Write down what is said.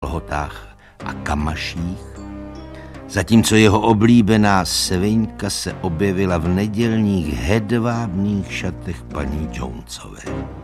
kalhotách a kamaších, zatímco jeho oblíbená sviňka se objevila v nedělních hedvábných šatech paní Jonesové.